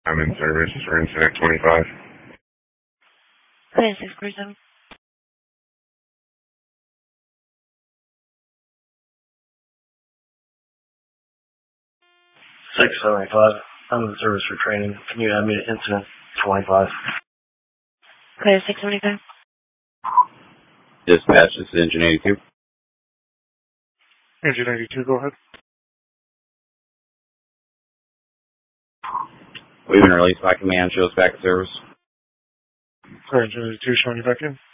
I'm in service for incident 25. Clear 647. 675. I'm in service for training. Can you add me to incident 25? Clear 675. Dispatch, this is Engine 82. Engine 82, go ahead. We've been released by command. Show us back in service. Clear Engine 82, showing you back in.